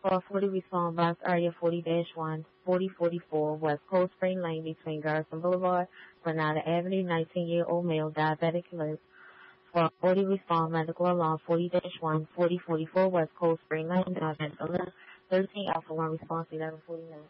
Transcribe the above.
call 40 respond box area 40-1, 4044 West Cold Spring Lane between Garrison Boulevard, Granada Avenue, 19-year-old male, diabetic alert. For 40 respond medical alarm 40-1, 4044 West Cold Spring Lane, diabetic alert. 13 Alpha 1 response 1149.